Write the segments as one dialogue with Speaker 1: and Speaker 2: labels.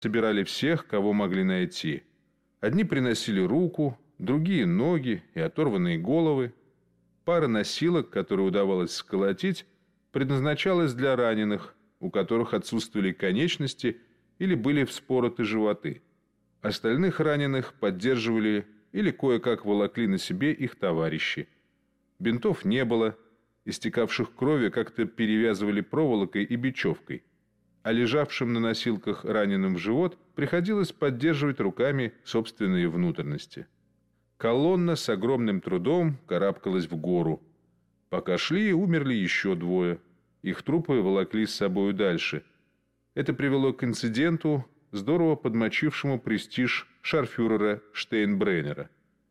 Speaker 1: собирали всех, кого могли найти. Одни приносили руку, другие ноги и оторванные головы. Пара носилок, которые удавалось сколотить, предназначалась для раненых, у которых отсутствовали конечности или были вспороты животы. Остальных раненых поддерживали или кое-как волокли на себе их товарищи. Бинтов не было, истекавших крови как-то перевязывали проволокой и бечевкой, а лежавшим на носилках раненым в живот приходилось поддерживать руками собственные внутренности. Колонна с огромным трудом карабкалась в гору. Пока шли, умерли еще двое. Их трупы волокли с собою дальше. Это привело к инциденту, здорово подмочившему престиж шарфюрера Штейнбреннера.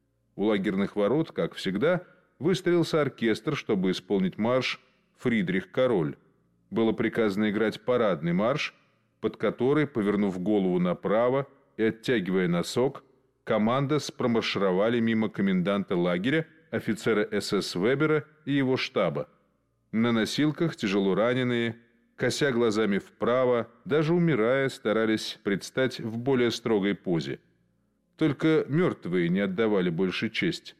Speaker 1: У лагерных ворот, как всегда, выстроился оркестр, чтобы исполнить марш «Фридрих Король». Было приказано играть парадный марш, под который, повернув голову направо и оттягивая носок, команда промаршировали мимо коменданта лагеря, офицера СС Вебера и его штаба. На носилках тяжело раненые, кося глазами вправо, даже умирая, старались предстать в более строгой позе. Только мертвые не отдавали больше честь.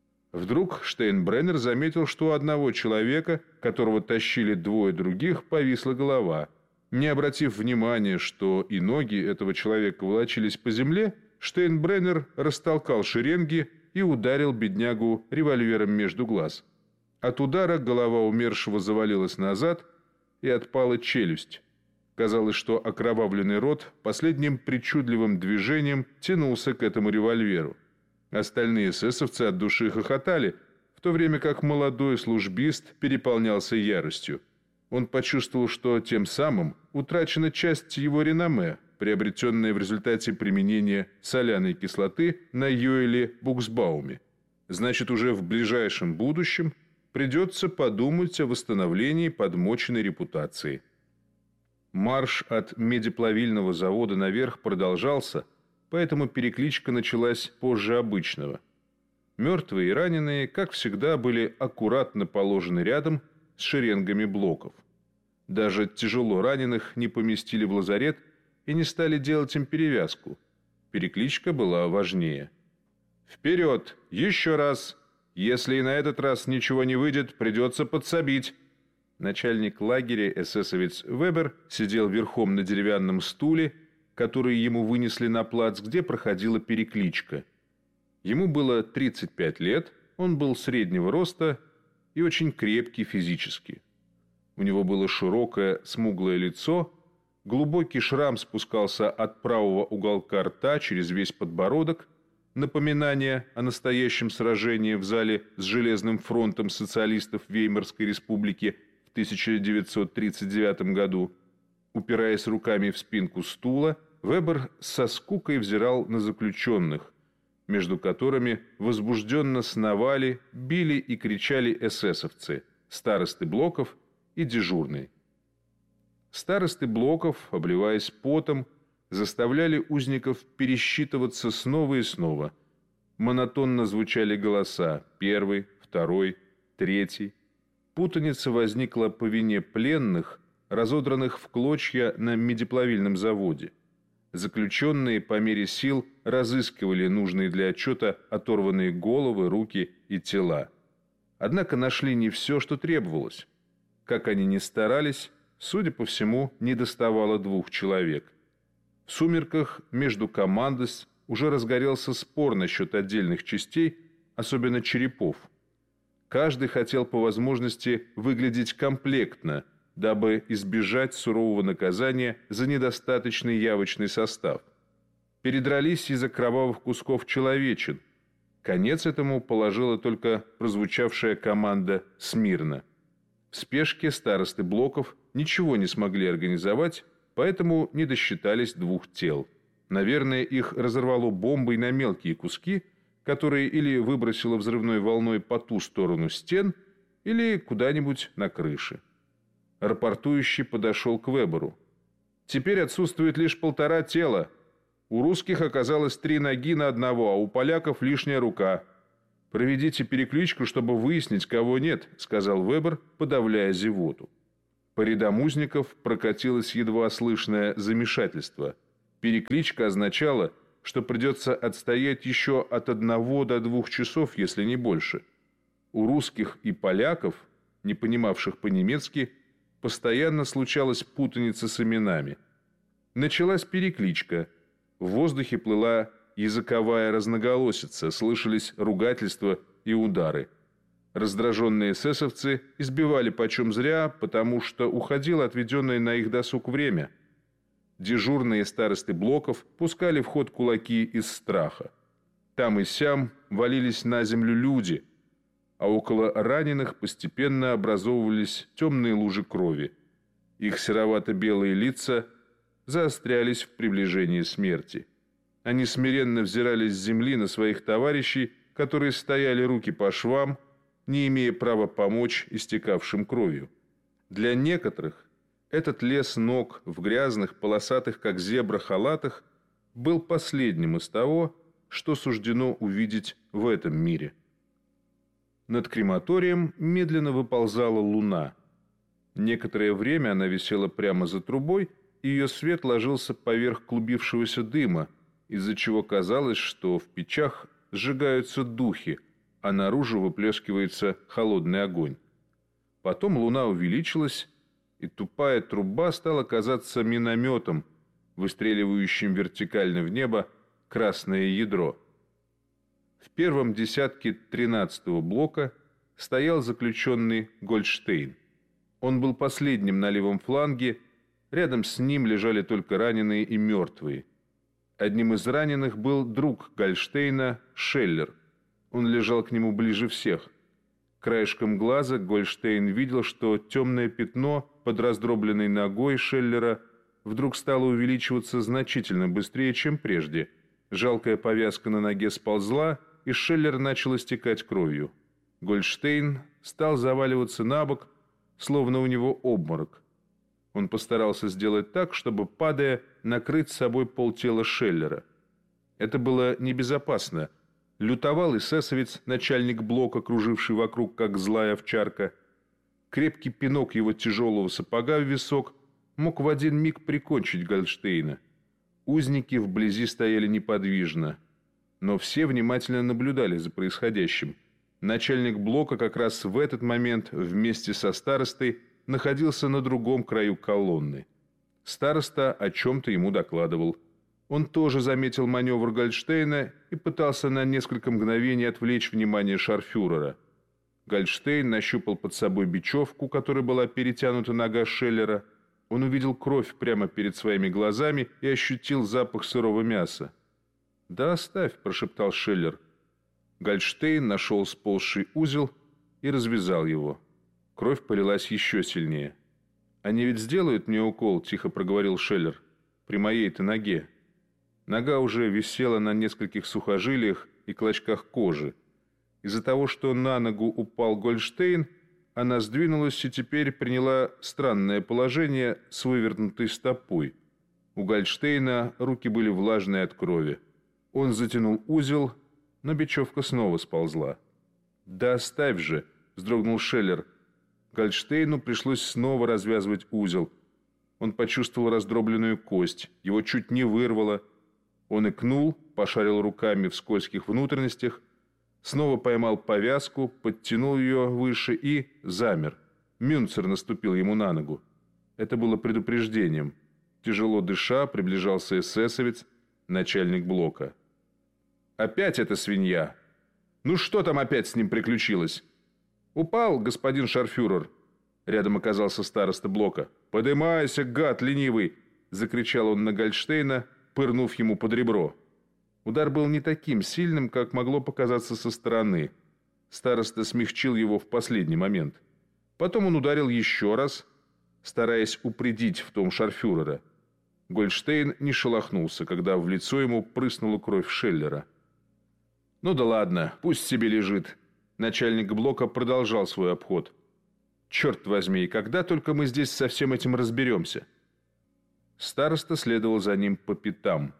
Speaker 1: Вдруг Штейнбреннер заметил, что у одного человека, которого тащили двое других, повисла голова. Не обратив внимания, что и ноги этого человека волочились по земле, Штейнбреннер растолкал шеренги и ударил беднягу револьвером между глаз. От удара голова умершего завалилась назад и отпала челюсть. Казалось, что окровавленный рот последним причудливым движением тянулся к этому револьверу. Остальные эсэсовцы от души хохотали, в то время как молодой службист переполнялся яростью. Он почувствовал, что тем самым утрачена часть его реноме, приобретенная в результате применения соляной кислоты на Йоэле Буксбауме. Значит, уже в ближайшем будущем придется подумать о восстановлении подмоченной репутации. Марш от медиплавильного завода наверх продолжался, поэтому перекличка началась позже обычного. Мертвые и раненые, как всегда, были аккуратно положены рядом с шеренгами блоков. Даже тяжело раненых не поместили в лазарет и не стали делать им перевязку. Перекличка была важнее. «Вперед! Еще раз! Если и на этот раз ничего не выйдет, придется подсобить!» Начальник лагеря, эсэсовец Вебер, сидел верхом на деревянном стуле, который ему вынесли на плац, где проходила перекличка. Ему было 35 лет, он был среднего роста и очень крепкий физически. У него было широкое, смуглое лицо, глубокий шрам спускался от правого уголка рта через весь подбородок, напоминание о настоящем сражении в зале с Железным фронтом социалистов Веймарской республики в 1939 году. Упираясь руками в спинку стула, Вебер со скукой взирал на заключенных, между которыми возбужденно сновали, били и кричали эсэсовцы, старосты блоков и дежурные. Старосты блоков, обливаясь потом, заставляли узников пересчитываться снова и снова. Монотонно звучали голоса: первый, второй, третий. Путаница возникла по вине пленных, разодранных в клочья на медиплавильном заводе. Заключенные по мере сил разыскивали нужные для отчета оторванные головы, руки и тела. Однако нашли не все, что требовалось. Как они ни старались, судя по всему, недоставало 2 человек. В сумерках между командос уже разгорелся спор насчет отдельных частей, особенно черепов. Каждый хотел по возможности выглядеть комплектно, дабы избежать сурового наказания за недостаточный явочный состав. Передрались из-за кровавых кусков человечин. Конец этому положила только прозвучавшая команда «Смирно». В спешке старосты блоков ничего не смогли организовать, поэтому не досчитались 2 тел. Наверное, их разорвало бомбой на мелкие куски, которые или выбросило взрывной волной по ту сторону стен, или куда-нибудь на крыше. Рапортующий подошел к Веберу. «Теперь отсутствует лишь 1,5 тела. У русских оказалось 3 ноги на одного, а у поляков лишняя рука. Проведите перекличку, чтобы выяснить, кого нет», — сказал Вебер, подавляя зевоту. По рядам узников прокатилось едва слышное замешательство. Перекличка означала, что придется отстоять еще от 1 до 2 часов, если не больше. У русских и поляков, не понимавших по-немецки, постоянно случалась путаница с именами. Началась перекличка. В воздухе плыла языковая разноголосица, слышались ругательства и удары. Раздраженные эсэсовцы избивали почем зря, потому что уходило отведенное на их досуг время. Дежурные старосты блоков пускали в ход кулаки из страха. Там и сям валились на землю люди, а около раненых постепенно образовывались темные лужи крови. Их серовато-белые лица заострялись в приближении смерти. Они смиренно взирали с земли на своих товарищей, которые стояли руки по швам, не имея права помочь истекавшим кровью. Для некоторых этот лес ног в грязных, полосатых, как зебра, халатах был последним из того, что суждено увидеть в этом мире. Над крематорием медленно выползала луна. Некоторое время она висела прямо за трубой, и ее свет ложился поверх клубившегося дыма, из-за чего казалось, что в печах сжигаются духи, а наружу выплескивается холодный огонь. Потом луна увеличилась, и тупая труба стала казаться минометом, выстреливающим вертикально в небо красное ядро. В первом десятке 13-го блока стоял заключенный Гольдштейн. Он был последним на левом фланге, рядом с ним лежали только раненые и мертвые. Одним из раненых был друг Гольдштейна, Шеллер. Он лежал к нему ближе всех. Краешком глаза Гольдштейн видел, что темное пятно под раздробленной ногой Шеллера вдруг стало увеличиваться значительно быстрее, чем прежде. Жалкая повязка на ноге сползла, и Шеллер начал истекать кровью. Гольдштейн стал заваливаться на бок, словно у него обморок. Он постарался сделать так, чтобы, падая, накрыть с собой полтела Шеллера. Это было небезопасно. Лютовал эсэсовец, начальник блока, круживший вокруг, как злая овчарка. Крепкий пинок его тяжелого сапога в висок мог в один миг прикончить Гольдштейна. Узники вблизи стояли неподвижно, но все внимательно наблюдали за происходящим. Начальник блока как раз в этот момент вместе со старостой находился на другом краю колонны. Староста о чем-то ему докладывал. Он тоже заметил маневр Гольдштейна и пытался на несколько мгновений отвлечь внимание шарфюрера. Гольдштейн нащупал под собой бечевку, которой была перетянута нога Шеллера. Он увидел кровь прямо перед своими глазами и ощутил запах сырого мяса. «Да оставь», – прошептал Шеллер. Гольдштейн нашел сползший узел и развязал его. Кровь полилась еще сильнее. «Они ведь сделают мне укол», – тихо проговорил Шеллер. «При моей-то ноге». Нога уже висела на нескольких сухожилиях и клочках кожи. Из-за того, что на ногу упал Гольдштейн, она сдвинулась и теперь приняла странное положение с вывернутой стопой. У Гольдштейна руки были влажные от крови. Он затянул узел, но бечевка снова сползла. «Да оставь же!» – вздрогнул Шеллер. Гольдштейну пришлось снова развязывать узел. Он почувствовал раздробленную кость, его чуть не вырвало. Он икнул, пошарил руками в скользких внутренностях, снова поймал повязку, подтянул ее выше и замер. Мюнцер наступил ему на ногу. Это было предупреждением. Тяжело дыша, приближался эсэсовец, начальник блока. «Опять эта свинья! Ну что там опять с ним приключилось?» «Упал, господин шарфюрер!» Рядом оказался староста блока. «Подымайся, гад ленивый!» — закричал он на Гольдштейна, пырнув ему под ребро. Удар был не таким сильным, как могло показаться со стороны. Староста смягчил его в последний момент. Потом он ударил еще раз, стараясь упредить в том шарфюрера. Гольдштейн не шелохнулся, когда в лицо ему прыснула кровь Шеллера. «Ну да ладно, пусть себе лежит». Начальник блока продолжал свой обход. «Черт возьми, когда только мы здесь со всем этим разберемся?» Староста следовал за ним по пятам.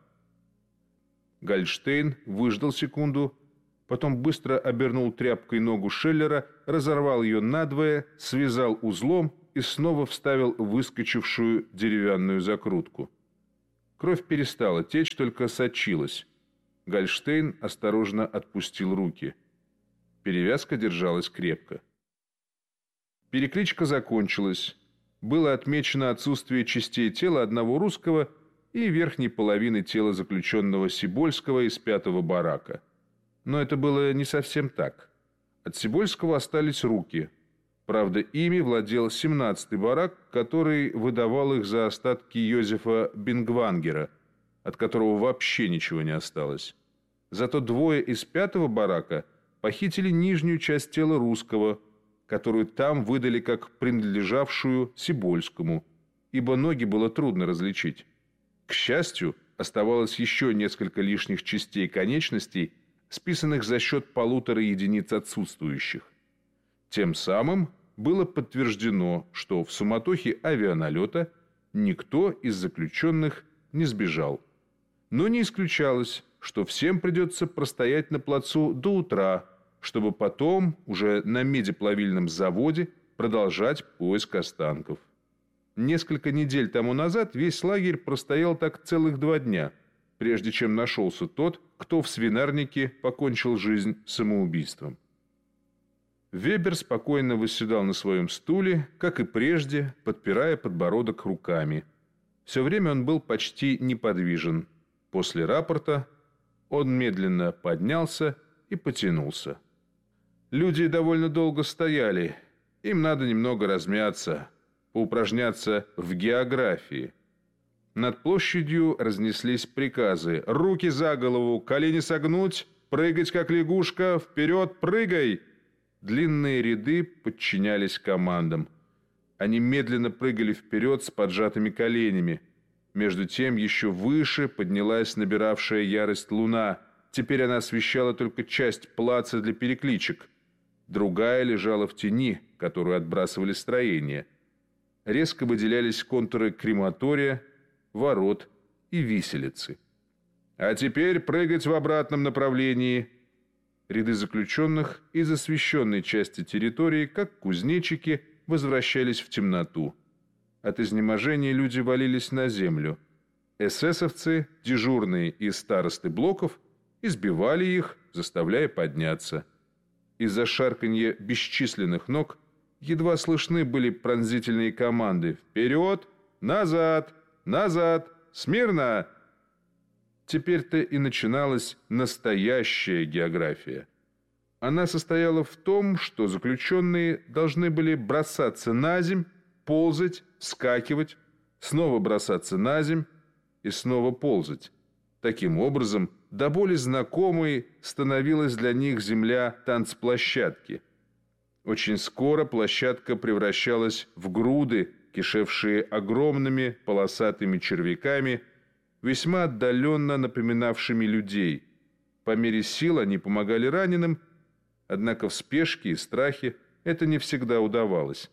Speaker 1: Гольдштейн выждал секунду, потом быстро обернул тряпкой ногу Шеллера, разорвал ее надвое, связал узлом и снова вставил выскочившую деревянную закрутку. Кровь перестала течь, только сочилась. Гольштейн осторожно отпустил руки. Перевязка держалась крепко. Перекличка закончилась. Было отмечено отсутствие частей тела одного русского и верхней половины тела заключенного Сибольского из 5-го барака. Но это было не совсем так. От Сибольского остались руки. Правда, ими владел 17-й барак, который выдавал их за остатки Йозефа Бингвангера, от которого вообще ничего не осталось. Зато двое из 5-го барака похитили нижнюю часть тела русского, которую там выдали как принадлежавшую Сибольскому, ибо ноги было трудно различить. К счастью, оставалось еще несколько лишних частей конечностей, списанных за счет 1,5 единиц отсутствующих. Тем самым было подтверждено, что в суматохе авианалета никто из заключенных не сбежал. Но не исключалось, что всем придется простоять на плацу до утра, чтобы потом уже на медиплавильном заводе продолжать поиск останков. Несколько недель тому назад весь лагерь простоял так целых 2 дня, прежде чем нашелся тот, кто в свинарнике покончил жизнь самоубийством. Вебер спокойно восседал на своем стуле, как и прежде, подпирая подбородок руками. Все время он был почти неподвижен. После рапорта он медленно поднялся и потянулся. Люди довольно долго стояли. Им надо немного размяться, поупражняться в географии. Над площадью разнеслись приказы. «Руки за голову, колени согнуть, прыгать как лягушка, вперед, прыгай!» Длинные ряды подчинялись командам. Они медленно прыгали вперед с поджатыми коленями. Между тем еще выше поднялась набиравшая ярость луна. Теперь она освещала только часть плаца для перекличек. Другая лежала в тени, которую отбрасывали строения. Резко выделялись контуры крематория, ворот и виселицы. «А теперь прыгать в обратном направлении!» Ряды заключенных из освещенной части территории, как кузнечики, возвращались в темноту. От изнеможения люди валились на землю. Эсэсовцы, дежурные и старосты блоков, избивали их, заставляя подняться. Из-за шарканья бесчисленных ног едва слышны были пронзительные команды «Вперед! Назад! Назад! Смирно!» Теперь-то и начиналась настоящая география. Она состояла в том, что заключенные должны были бросаться на земь, ползать, вскакивать, снова бросаться на земь и снова ползать. Таким образом, до боли знакомой становилась для них земля танцплощадки. Очень скоро площадка превращалась в груды, кишевшие огромными полосатыми червяками, весьма отдаленно напоминавшими людей. По мере сил они помогали раненым, однако в спешке и страхе это не всегда удавалось.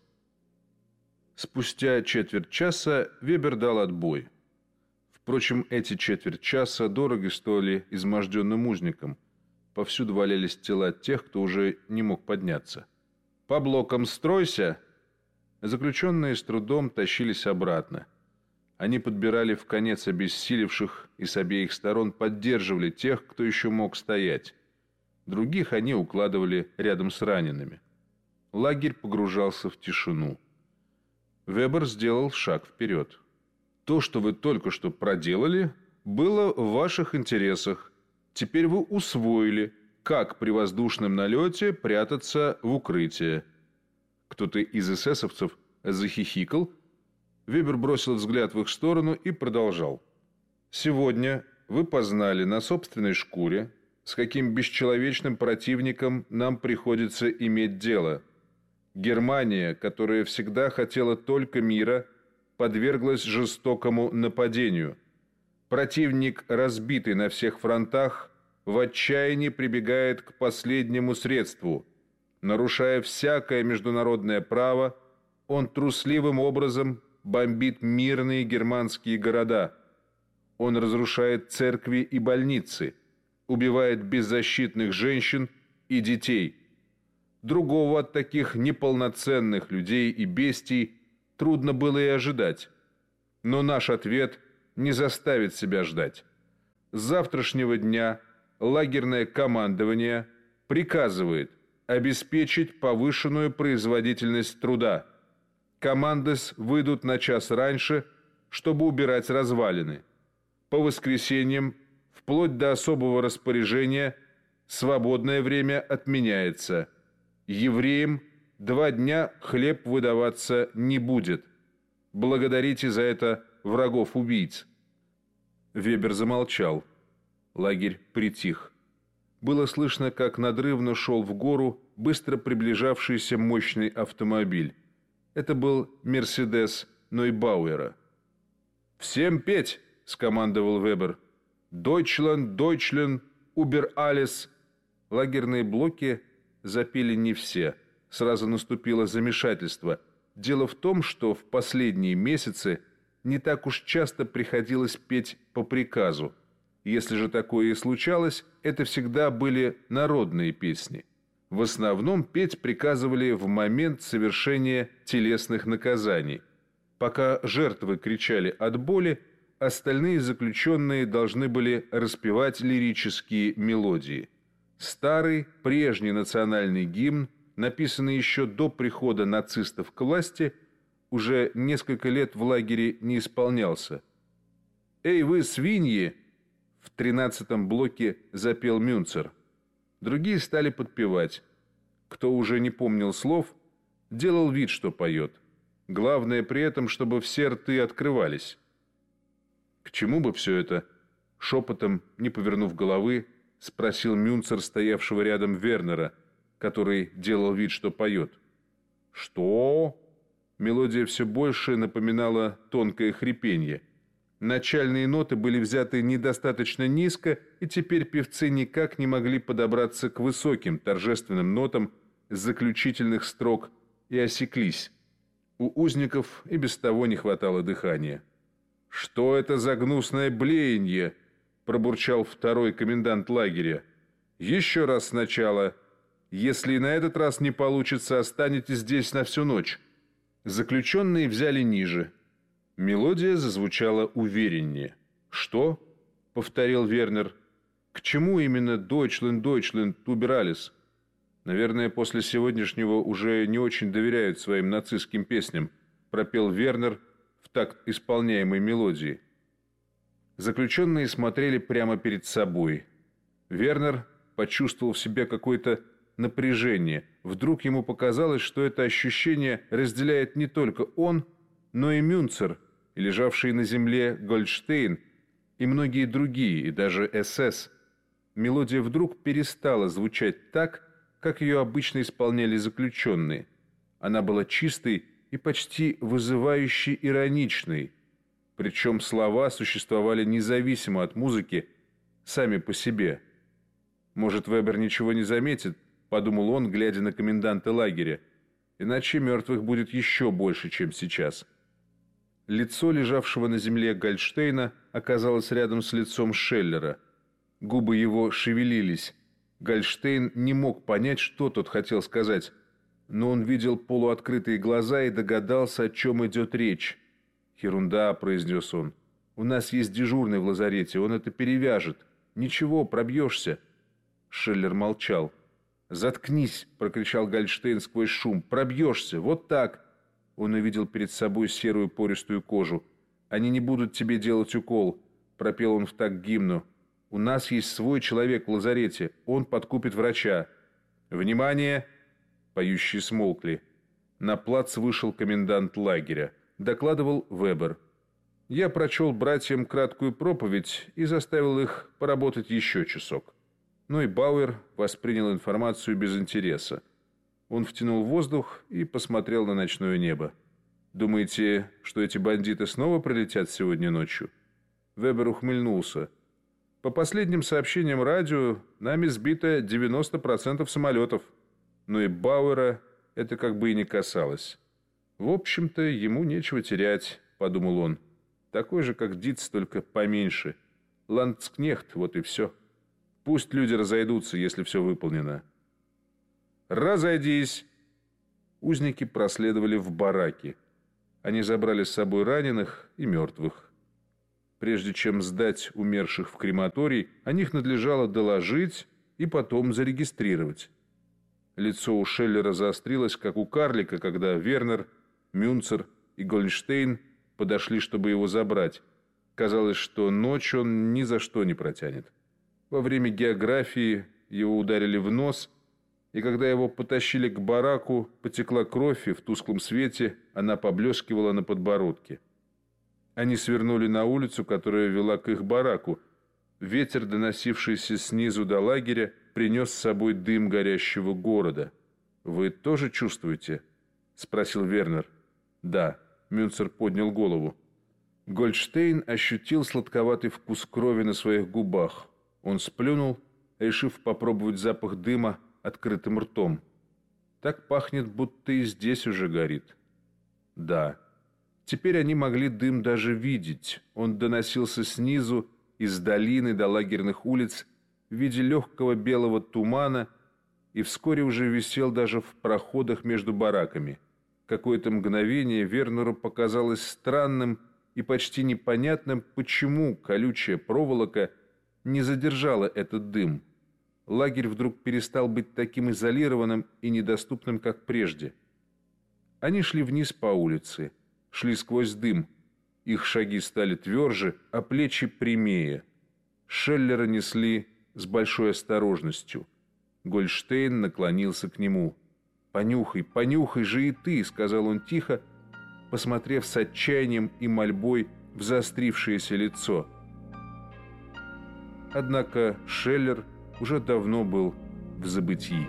Speaker 1: Спустя четверть часа Вебер дал отбой. Впрочем, эти четверть часа дорого стоили изможденным узникам. Повсюду валялись тела тех, кто уже не мог подняться. «По блокам стройся!» Заключенные с трудом тащились обратно. Они подбирали в конец обессилевших и с обеих сторон поддерживали тех, кто еще мог стоять. Других они укладывали рядом с ранеными. Лагерь погружался в тишину. Вебер сделал шаг вперед. «То, что вы только что проделали, было в ваших интересах. Теперь вы усвоили, как при воздушном налете прятаться в укрытие». Кто-то из эсэсовцев захихикал. Вебер бросил взгляд в их сторону и продолжал. «Сегодня вы познали на собственной шкуре, с каким бесчеловечным противником нам приходится иметь дело. Германия, которая всегда хотела только мира, подверглась жестокому нападению. Противник, разбитый на всех фронтах, в отчаянии прибегает к последнему средству. Нарушая всякое международное право, он трусливым образом бомбит мирные германские города. Он разрушает церкви и больницы, убивает беззащитных женщин и детей. Другого от таких неполноценных людей и бестий трудно было и ожидать. Но наш ответ не заставит себя ждать. С завтрашнего дня лагерное командование приказывает обеспечить повышенную производительность труда. Командос выйдут на час раньше, чтобы убирать развалины. По воскресеньям, вплоть до особого распоряжения, свободное время отменяется. Евреям 2 дня хлеб выдаваться не будет. Благодарите за это врагов-убийц». Вебер замолчал. Лагерь притих. Было слышно, как надрывно шел в гору быстро приближавшийся мощный автомобиль. Это был «Мерседес» Нойбауэра. «Всем петь!» — скомандовал Вебер. «Дойчланд, Дойчланд, Убер Алис!» Лагерные блоки запели не все. Сразу наступило замешательство. Дело в том, что в последние месяцы не так уж часто приходилось петь по приказу. Если же такое и случалось, это всегда были народные песни. В основном петь приказывали в момент совершения телесных наказаний. Пока жертвы кричали от боли, остальные заключенные должны были распевать лирические мелодии. Старый, прежний национальный гимн, написанный еще до прихода нацистов к власти, уже несколько лет в лагере не исполнялся. «Эй, вы, свиньи!» в 13-м блоке запел Мюнцер. Другие стали подпевать. Кто уже не помнил слов, делал вид, что поет. Главное при этом, чтобы все рты открывались. «К чему бы все это?» Шепотом, не повернув головы, спросил Мюнцер, стоявшего рядом Вернера, который делал вид, что поет. «Что?» Мелодия все больше напоминала тонкое хрипенье. Начальные ноты были взяты недостаточно низко, и теперь певцы никак не могли подобраться к высоким торжественным нотам заключительных строк и осеклись. У узников и без того не хватало дыхания. «Что это за гнусное блеяние?» – пробурчал второй комендант лагеря. «Еще раз сначала. Если и на этот раз не получится, останетесь здесь на всю ночь». Заключенные взяли ниже. Мелодия зазвучала увереннее. «Что?» — повторил Вернер. «К чему именно «Дойчланд, Дойчланд, Убералис»?» «Наверное, после сегодняшнего уже не очень доверяют своим нацистским песням», — пропел Вернер в такт исполняемой мелодии. Заключенные смотрели прямо перед собой. Вернер почувствовал в себе какое-то напряжение. Вдруг ему показалось, что это ощущение разделяет не только он, но и Мюнцер, и лежавший на земле Гольдштейн, и многие другие, и даже СС. Мелодия вдруг перестала звучать так, как ее обычно исполняли заключенные. Она была чистой и почти вызывающе ироничной. Причем слова существовали независимо от музыки, сами по себе. «Может, Вебер ничего не заметит?» — подумал он, глядя на коменданта лагеря. «Иначе мертвых будет еще больше, чем сейчас». Лицо лежавшего на земле Гольдштейна оказалось рядом с лицом Шеллера. Губы его шевелились. Гольдштейн не мог понять, что тот хотел сказать, но он видел полуоткрытые глаза и догадался, о чем идет речь. «Ерунда», — произнес он. «У нас есть дежурный в лазарете, он это перевяжет. Ничего, пробьешься». Шеллер молчал. «Заткнись!» — прокричал Гольдштейн сквозь шум. «Пробьешься! Вот так!» Он увидел перед собой серую пористую кожу. «Они не будут тебе делать укол», — пропел он в такт гимну. «У нас есть свой человек в лазарете. Он подкупит врача». «Внимание!» — поющие смолкли. На плац вышел комендант лагеря. Докладывал Вебер. «Я прочел братьям краткую проповедь и заставил их поработать еще часок». Но и Бауэр воспринял информацию без интереса. Он втянул воздух и посмотрел на ночное небо. «Думаете, что эти бандиты снова прилетят сегодня ночью?» Вебер ухмыльнулся. «По последним сообщениям радио, нами сбито 90% самолетов». Но и Бауэра это как бы и не касалось. «В общем-то, ему нечего терять», — подумал он. «Такой же, как Диц, только поменьше. Ландскнехт, вот и все. Пусть люди разойдутся, если все выполнено». «Разойдись!» Узники проследовали в бараки. Они забрали с собой раненых и мертвых. Прежде чем сдать умерших в крематорий, о них надлежало доложить и потом зарегистрировать. Лицо у Шеллера заострилось, как у карлика, когда Вернер, Мюнцер и Гольдштейн подошли, чтобы его забрать. Казалось, что ночь он ни за что не протянет. Во время географии его ударили в нос, и когда его потащили к бараку, потекла кровь, и в тусклом свете она поблескивала на подбородке. Они свернули на улицу, которая вела к их бараку. Ветер, доносившийся снизу до лагеря, принес с собой дым горящего города. «Вы тоже чувствуете?» — спросил Вернер. «Да», — Мюнцер поднял голову. Гольдштейн ощутил сладковатый вкус крови на своих губах. Он сплюнул, решив попробовать запах дыма открытым ртом. «Так пахнет, будто и здесь уже горит». «Да». Теперь они могли дым даже видеть. Он доносился снизу, из долины до лагерных улиц, в виде легкого белого тумана, и вскоре уже висел даже в проходах между бараками. Какое-то мгновение Вернеру показалось странным и почти непонятным, почему колючая проволока не задержала этот дым. Лагерь вдруг перестал быть таким изолированным и недоступным, как прежде. Они шли вниз по улице. Шли сквозь дым. Их шаги стали тверже, а плечи прямее. Шеллера несли с большой осторожностью. Гольдштейн наклонился к нему. «Понюхай, понюхай же и ты», — сказал он тихо, посмотрев с отчаянием и мольбой в заострившееся лицо. Однако Шеллер уже давно был в забытии.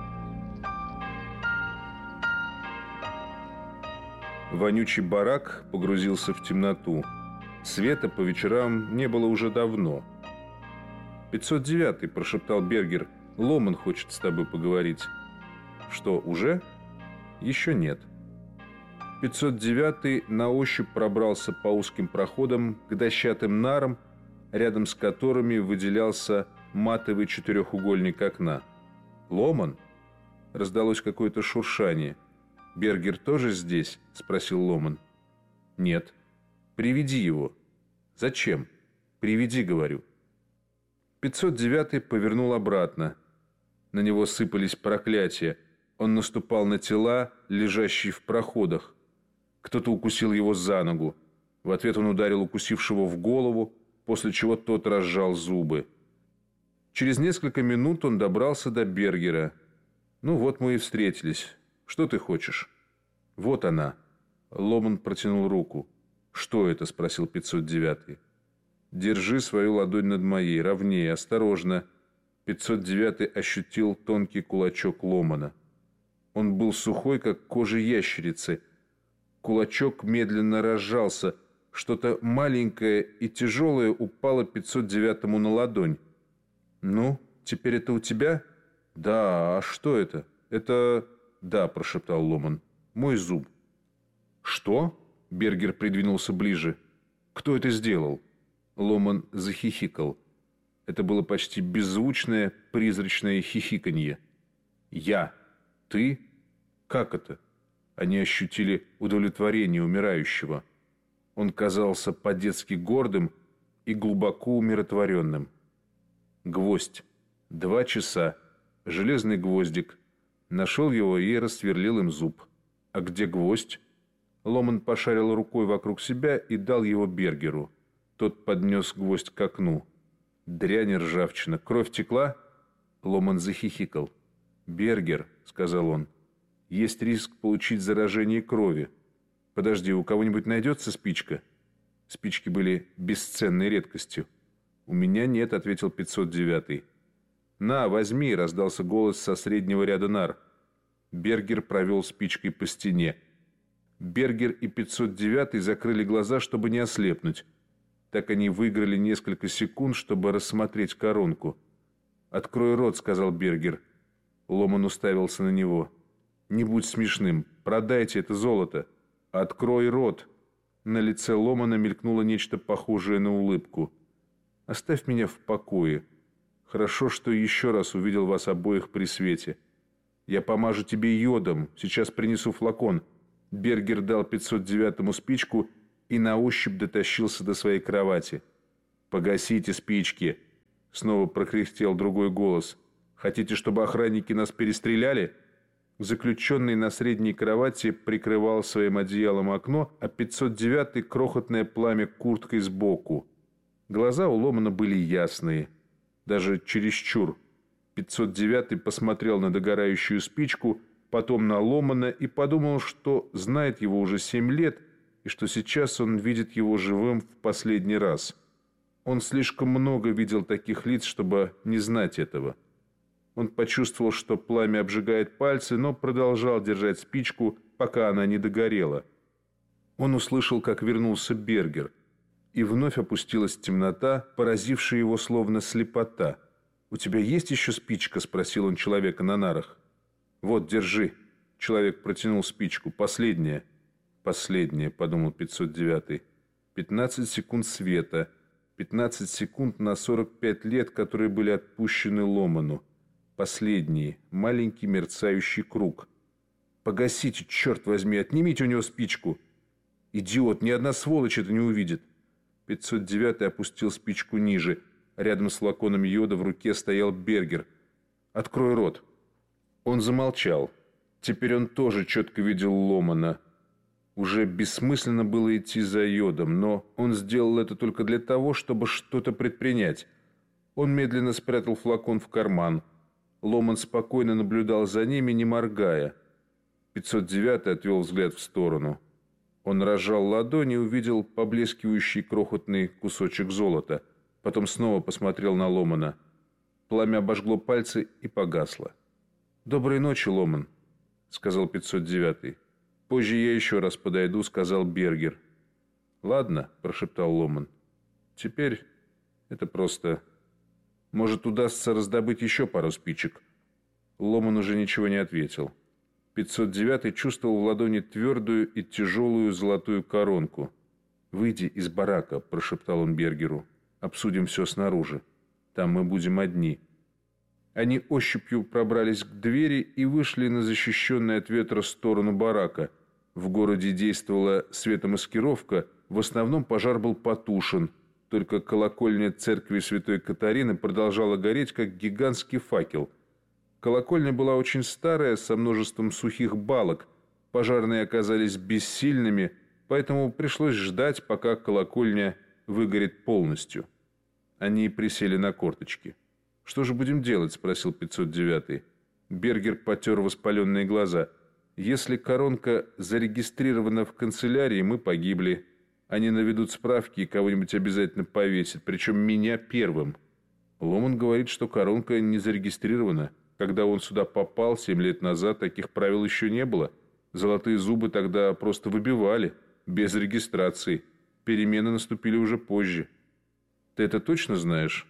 Speaker 1: Вонючий барак погрузился в темноту. Света по вечерам не было уже давно. «509-й», — прошептал Бергер, — «Ломан хочет с тобой поговорить». «Что, уже?» «Еще нет». 509-й на ощупь пробрался по узким проходам к дощатым нарам, рядом с которыми выделялся матовый четырехугольник окна. «Ломан?» — раздалось какое-то шуршание. «Бергер тоже здесь?» — спросил Ломан. «Нет». «Приведи его». «Зачем?» «Приведи, говорю». 509-й повернул обратно. На него сыпались проклятия. Он наступал на тела, лежащие в проходах. Кто-то укусил его за ногу. В ответ он ударил укусившего в голову, после чего тот разжал зубы. Через несколько минут он добрался до Бергера. «Ну вот мы и встретились. Что ты хочешь?» «Вот она». Ломан протянул руку. «Что это?» — спросил 509-й. «Держи свою ладонь над моей, ровнее, осторожно». 509-й ощутил тонкий кулачок Ломана. Он был сухой, как кожа ящерицы. Кулачок медленно разжался. Что-то маленькое и тяжелое упало 509-му на ладонь. «Ну, теперь это у тебя?» «Да, а что это?» «Это...» «Да», — прошептал Ломан. «Мой зуб». «Что?» — Бергер придвинулся ближе. «Кто это сделал?» Ломан захихикал. Это было почти беззвучное, призрачное хихиканье. «Я? Ты? Как это?» Они ощутили удовлетворение умирающего. Он казался по-детски гордым и глубоко умиротворенным. Гвоздь. 2 часа. Железный гвоздик. Нашел его и рассверлил им зуб. «А где гвоздь?» Ломан пошарил рукой вокруг себя и дал его Бергеру. Тот поднес гвоздь к окну. «Дрянь, ржавчина. Кровь текла?» Ломан захихикал. «Бергер», — сказал он, — «есть риск получить заражение крови. Подожди, у кого-нибудь найдется спичка?» Спички были бесценной редкостью. «У меня нет», — ответил 509-й. «На, возьми», — раздался голос со среднего ряда нар. Бергер провел спичкой по стене. Бергер и 509-й закрыли глаза, чтобы не ослепнуть. Так они выиграли несколько секунд, чтобы рассмотреть коронку. «Открой рот», — сказал Бергер. Ломан уставился на него. «Не будь смешным. Продайте это золото. Открой рот». На лице Ломана мелькнуло нечто похожее на улыбку. «Оставь меня в покое. Хорошо, что еще раз увидел вас обоих при свете. Я помажу тебе йодом. Сейчас принесу флакон». Бергер дал 509-му спичку и на ощупь дотащился до своей кровати. «Погасите спички!» — снова прокряхтел другой голос. «Хотите, чтобы охранники нас перестреляли?» Заключенный на средней кровати прикрывал своим одеялом окно, а 509-й крохотное пламя курткой сбоку. Глаза у Ломана были ясные, даже чересчур. 509-й посмотрел на догорающую спичку, потом на Ломана и подумал, что знает его уже 7 лет и что сейчас он видит его живым в последний раз. Он слишком много видел таких лиц, чтобы не знать этого. Он почувствовал, что пламя обжигает пальцы, но продолжал держать спичку, пока она не догорела. Он услышал, как вернулся Бергер, и вновь опустилась темнота, поразившая его словно слепота. «У тебя есть еще спичка?» — спросил он человека на нарах. «Вот, держи». Человек протянул спичку. «Последняя». «Последняя», — подумал 509-й. 15 секунд света. 15 секунд на 45 лет, которые были отпущены Ломану. Последний, маленький мерцающий круг. «Погасите, черт возьми, отнимите у него спичку!» «Идиот, ни одна сволочь это не увидит!» 509-й опустил спичку ниже. Рядом с флаконом йода в руке стоял Бергер. «Открой рот!» Он замолчал. Теперь он тоже четко видел Ломана. Уже бессмысленно было идти за йодом, но он сделал это только для того, чтобы что-то предпринять. Он медленно спрятал флакон в карман. Ломан спокойно наблюдал за ними, не моргая. 509-й отвел взгляд в сторону. Он разжал ладони и увидел поблескивающий крохотный кусочек золота. Потом снова посмотрел на Ломана. Пламя обожгло пальцы и погасло. «Доброй ночи, Ломан», — сказал 509-й. «Позже я еще раз подойду», — сказал Бергер. «Ладно», — прошептал Ломан. «Теперь это просто... Может, удастся раздобыть еще пару спичек?» Ломан уже ничего не ответил. 509-й чувствовал в ладони твердую и тяжелую золотую коронку. «Выйди из барака», — прошептал он Бергеру. «Обсудим все снаружи. Там мы будем одни». Они ощупью пробрались к двери и вышли на защищенную от ветра сторону барака. В городе действовала светомаскировка, в основном пожар был потушен, только колокольня церкви Святой Катарины продолжала гореть, как гигантский факел. Колокольня была очень старая, со множеством сухих балок. Пожарные оказались бессильными, поэтому пришлось ждать, пока колокольня выгорит полностью. Они присели на корточки. «Что же будем делать?» — спросил 509-й. Бергер потер воспаленные глаза. «Если коронка зарегистрирована в канцелярии, мы погибли. Они наведут справки и кого-нибудь обязательно повесят, причем меня первым». Ломан говорит, что коронка не зарегистрирована. Когда он сюда попал 7 лет назад, таких правил еще не было. Золотые зубы тогда просто выбивали, без регистрации. Перемены наступили уже позже. Ты это точно знаешь?»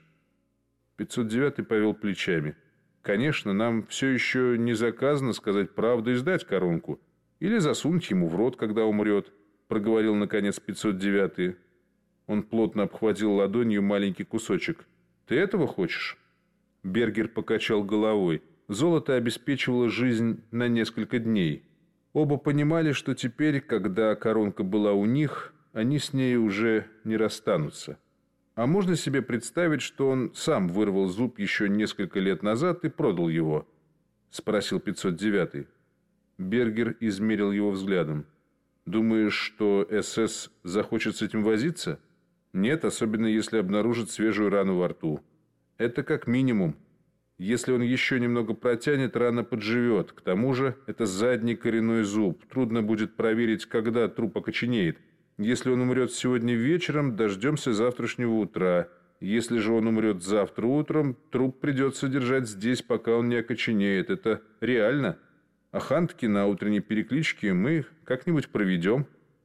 Speaker 1: 509-й повел плечами. «Конечно, нам все еще не заказано сказать правду и сдать коронку. Или засунуть ему в рот, когда умрет», — проговорил наконец 509-й. Он плотно обхватил ладонью маленький кусочек. «Ты этого хочешь?» Бергер покачал головой. Золото обеспечивало жизнь на несколько дней. Оба понимали, что теперь, когда коронка была у них, они с ней уже не расстанутся. А можно себе представить, что он сам вырвал зуб еще несколько лет назад и продал его? Спросил 509-й. Бергер измерил его взглядом. «Думаешь, что СС захочет с этим возиться?» «Нет, особенно если обнаружит свежую рану во рту. Это как минимум. Если он еще немного протянет, рана подживет. К тому же это задний коренной зуб. Трудно будет проверить, когда труп окоченеет. Если он умрет сегодня вечером, дождемся завтрашнего утра. Если же он умрет завтра утром, труп придется держать здесь, пока он не окоченеет. Это реально. А хантки на утренней перекличке мы как-нибудь проведем».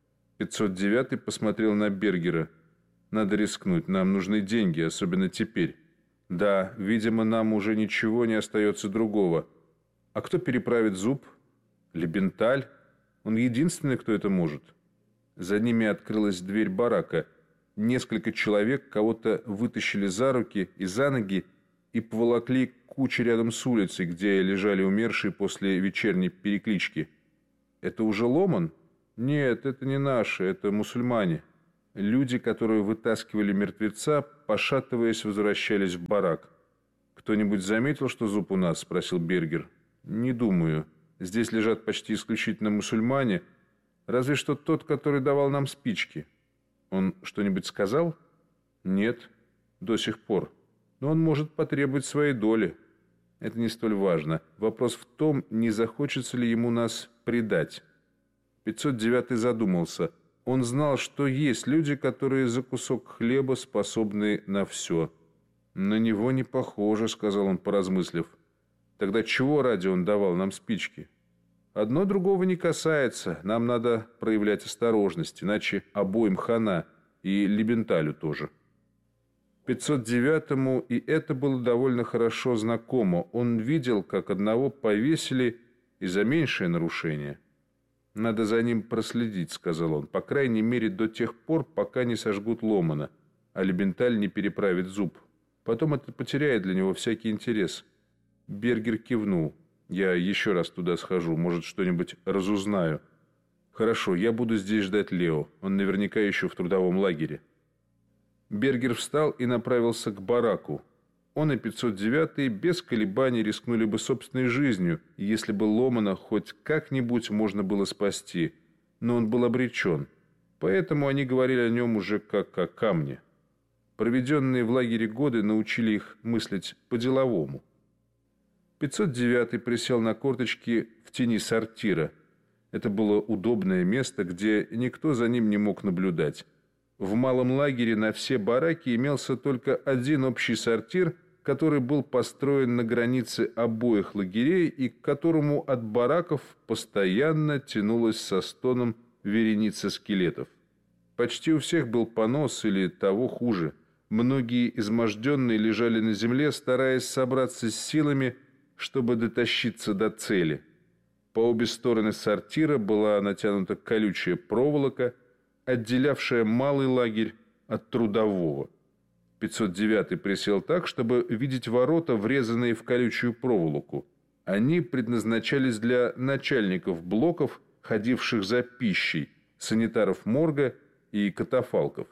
Speaker 1: 509-й посмотрел на Бергера. «Надо рискнуть. Нам нужны деньги, особенно теперь». «Да, видимо, нам уже ничего не остается другого. А кто переправит зуб? Лебенталь? Он единственный, кто это может». За ними открылась дверь барака. Несколько человек кого-то вытащили за руки и за ноги и поволокли к куче рядом с улицей, где лежали умершие после вечерней переклички. «Это уже Ломан?» «Нет, это не наши, это мусульмане. Люди, которые вытаскивали мертвеца, пошатываясь, возвращались в барак». «Кто-нибудь заметил, что зуб у нас?» – спросил Бергер. «Не думаю. Здесь лежат почти исключительно мусульмане, разве что тот, который давал нам спички». «Он что-нибудь сказал?» «Нет, до сих пор. Но он может потребовать своей доли. Это не столь важно. Вопрос в том, не захочется ли ему нас предать». 509 задумался. Он знал, что есть люди, которые за кусок хлеба способны на все. «На него не похоже», — сказал он, поразмыслив. «Тогда чего ради он давал нам спички?» «Одно другого не касается. Нам надо проявлять осторожность, иначе обоим хана, и Лебенталю тоже». 509-му и это было довольно хорошо знакомо. Он видел, как одного повесили и за меньшее нарушение. «Надо за ним проследить», — сказал он, «по крайней мере до тех пор, пока не сожгут Ломана, а Лебенталь не переправит зуб. Потом это потеряет для него всякий интерес». Бергер кивнул. «Я еще раз туда схожу, может, что-нибудь разузнаю». «Хорошо, я буду здесь ждать Лео. Он наверняка еще в трудовом лагере». Бергер встал и направился к бараку. Он и 509-й без колебаний рискнули бы собственной жизнью, если бы Ломана хоть как-нибудь можно было спасти. Но он был обречен. Поэтому они говорили о нем уже как о камне. Проведенные в лагере годы научили их мыслить по-деловому. 509-й присел на корточки в тени сортира. Это было удобное место, где никто за ним не мог наблюдать. В малом лагере на все бараки имелся только один общий сортир, который был построен на границе обоих лагерей и к которому от бараков постоянно тянулась со стоном вереница скелетов. Почти у всех был понос или того хуже. Многие изможденные лежали на земле, стараясь собраться с силами, чтобы дотащиться до цели. По обе стороны сортира была натянута колючая проволока, отделявшая малый лагерь от трудового. 509-й присел так, чтобы видеть ворота, врезанные в колючую проволоку. Они предназначались для начальников блоков, ходивших за пищей, санитаров морга и катафалков.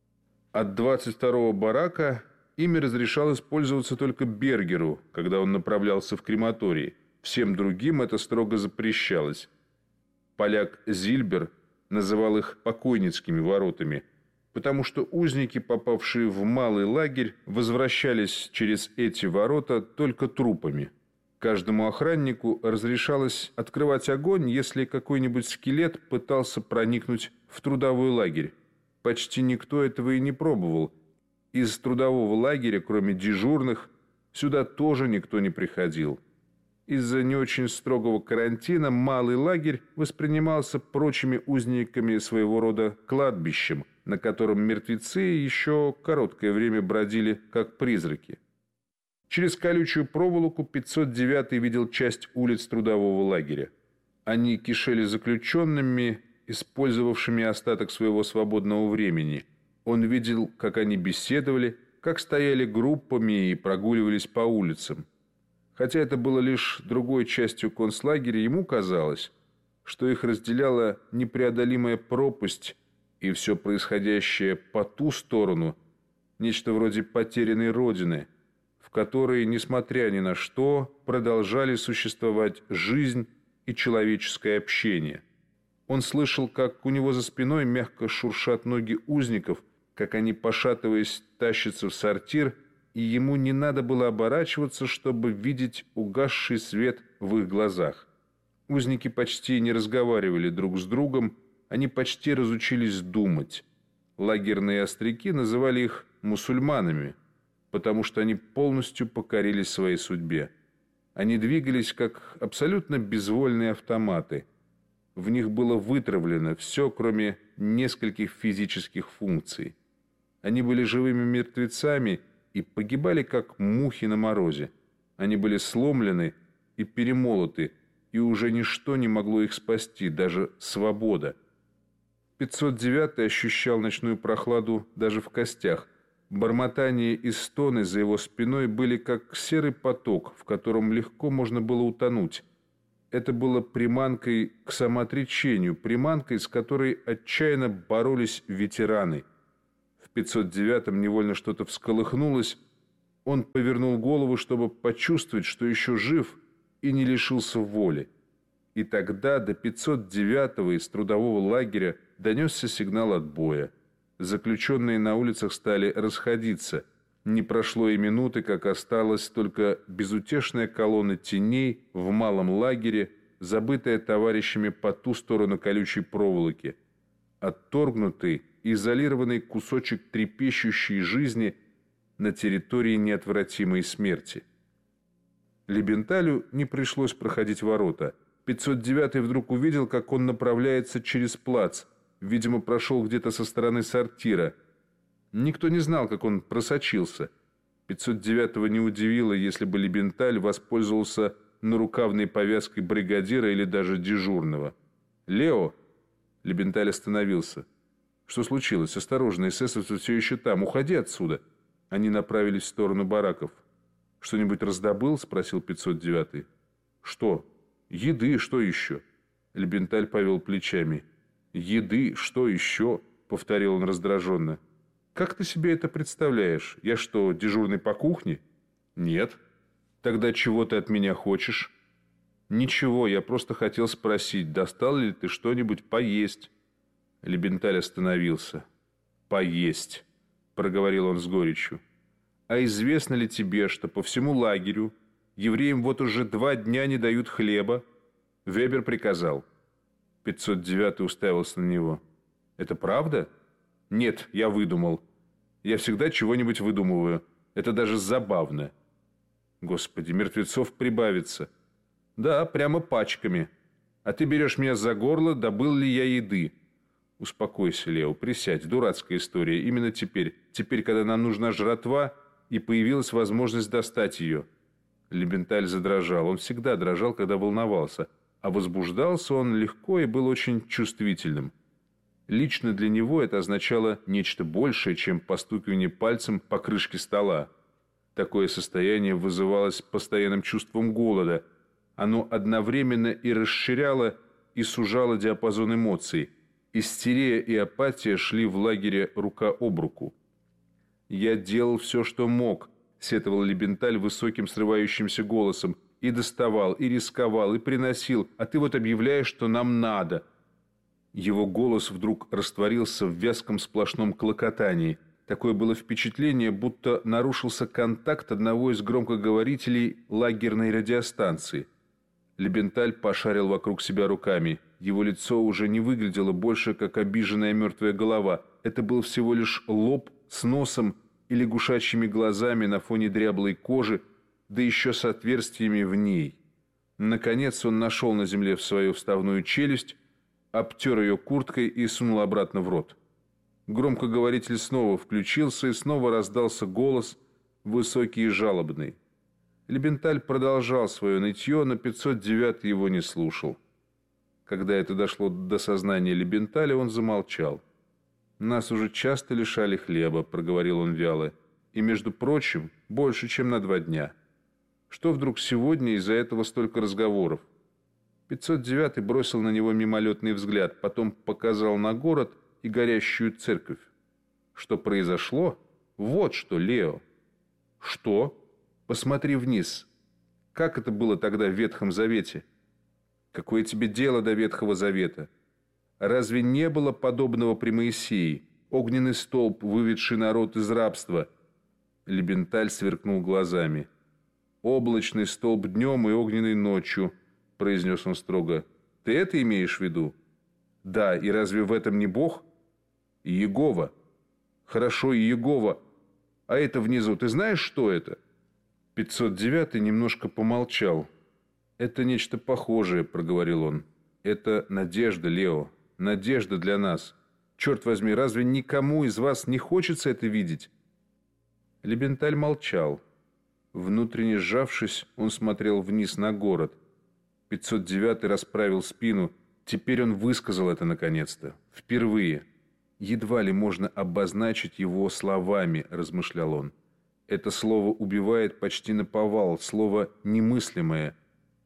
Speaker 1: От 22-го барака ими разрешалось пользоваться только Бергеру, когда он направлялся в крематорий. Всем другим это строго запрещалось. Поляк Зильбер называл их покойницкими воротами, потому что узники, попавшие в малый лагерь, возвращались через эти ворота только трупами. Каждому охраннику разрешалось открывать огонь, если какой-нибудь скелет пытался проникнуть в трудовой лагерь. Почти никто этого и не пробовал. Из трудового лагеря, кроме дежурных, сюда тоже никто не приходил. Из-за не очень строгого карантина малый лагерь воспринимался прочими узниками своего рода кладбищем, на котором мертвецы еще короткое время бродили как призраки. Через колючую проволоку 509-й видел часть улиц трудового лагеря. Они кишели заключенными, использовавшими остаток своего свободного времени. Он видел, как они беседовали, как стояли группами и прогуливались по улицам. Хотя это было лишь другой частью концлагеря, ему казалось, что их разделяла непреодолимая пропасть, и все происходящее по ту сторону – нечто вроде потерянной родины, в которой, несмотря ни на что, продолжали существовать жизнь и человеческое общение. Он слышал, как у него за спиной мягко шуршат ноги узников, как они, пошатываясь, тащатся в сортир, и ему не надо было оборачиваться, чтобы видеть угасший свет в их глазах. Узники почти не разговаривали друг с другом, они почти разучились думать. Лагерные остряки называли их мусульманами, потому что они полностью покорились своей судьбе. Они двигались как абсолютно безвольные автоматы. В них было вытравлено все, кроме нескольких физических функций. Они были живыми мертвецами и погибали, как мухи на морозе. Они были сломлены и перемолоты, и уже ничто не могло их спасти, даже свобода. 509-й ощущал ночную прохладу даже в костях. Бормотание и стоны за его спиной были как серый поток, в котором легко можно было утонуть. это было приманкой к самоотречению, приманкой, с которой отчаянно боролись ветераны. В 509-м невольно что-то всколыхнулось. Он повернул голову, чтобы почувствовать, что еще жив и не лишился воли. И тогда до 509-го из трудового лагеря донесся сигнал отбоя. Заключенные на улицах стали расходиться. Не прошло и минуты, как осталась только безутешная колонна теней в малом лагере, забытая товарищами по ту сторону колючей проволоки. Отторгнутый, изолированный кусочек трепещущей жизни на территории неотвратимой смерти. Лебенталю не пришлось проходить ворота. 509-й вдруг увидел, как он направляется через плац. Видимо, прошел где-то со стороны сортира. Никто не знал, как он просочился. 509-го не удивило, если бы Лебенталь воспользовался нарукавной повязкой бригадира или даже дежурного. «Лео!» Лебенталь остановился. «Что случилось? Осторожно, эсэсовцы все еще там. Уходи отсюда!» Они направились в сторону бараков. «Что-нибудь раздобыл?» — спросил 509-й. «Что? Еды, что еще?» Лебенталь повел плечами. «Еды, что еще?» — повторил он раздраженно. «Как ты себе это представляешь? Я что, дежурный по кухне?» «Нет». «Тогда чего ты от меня хочешь?» «Ничего, я просто хотел спросить, достал ли ты что-нибудь поесть?» Лебенталь остановился. «Поесть», — проговорил он с горечью. «А известно ли тебе, что по всему лагерю евреям вот уже 2 дня не дают хлеба?» Вебер приказал. 509-й уставился на него. «Это правда?» «Нет, я выдумал. Я всегда чего-нибудь выдумываю. Это даже забавно». «Господи, мертвецов прибавится». «Да, прямо пачками. А ты берешь меня за горло, добыл ли я еды?» «Успокойся, Лео, присядь. Дурацкая история. Именно теперь. Теперь, когда нам нужна жратва, и появилась возможность достать ее». Лебенталь задрожал. Он всегда дрожал, когда волновался. А возбуждался он легко и был очень чувствительным. Лично для него это означало нечто большее, чем постукивание пальцем по крышке стола. Такое состояние вызывалось постоянным чувством голода. Оно одновременно и расширяло, и сужало диапазон эмоций. Истерия и апатия шли в лагере рука об руку. «Я делал все, что мог», — сетовал Лебенталь высоким срывающимся голосом, «и доставал, и рисковал, и приносил, а ты вот объявляешь, что нам надо». Его голос вдруг растворился в вязком сплошном клокотании. Такое было впечатление, будто нарушился контакт одного из громкоговорителей лагерной радиостанции. Лебенталь пошарил вокруг себя руками. Его лицо уже не выглядело больше, как обиженная мертвая голова. Это был всего лишь лоб с носом и лягушачьими глазами на фоне дряблой кожи, да еще с отверстиями в ней. Наконец он нашел на земле свою вставную челюсть, обтер ее курткой и сунул обратно в рот. Громкоговоритель снова включился, и снова раздался голос, высокий и жалобный. Лебенталь продолжал свое нытье, но 509 его не слушал. Когда это дошло до сознания Лебенталя, он замолчал. «Нас уже часто лишали хлеба», — проговорил он вяло, «и, между прочим, больше, чем на 2 дня. Что вдруг сегодня из-за этого столько разговоров?» 509 бросил на него мимолетный взгляд, потом показал на город и горящую церковь. «Что произошло? Вот что, Лео». «Что? Посмотри вниз. Как это было тогда в Ветхом Завете?» «Какое тебе дело до Ветхого Завета? Разве не было подобного при Моисее? Огненный столб, выведший народ из рабства». Лебенталь сверкнул глазами. «Облачный столб днем и огненный ночью», — произнес он строго. «Ты это имеешь в виду?» «Да, и разве в этом не Бог?» «Иегова». «Хорошо, Иегова. А это внизу, ты знаешь, что это?» 509 немножко помолчал. «Это нечто похожее», — проговорил он. «Это надежда, Лео, надежда для нас. Черт возьми, разве никому из вас не хочется это видеть?» Лебенталь молчал. Внутренне сжавшись, он смотрел вниз на город. 509 расправил спину. Теперь он высказал это наконец-то. Впервые. «Едва ли можно обозначить его словами», — размышлял он. «Это слово убивает почти наповал, слово немыслимое.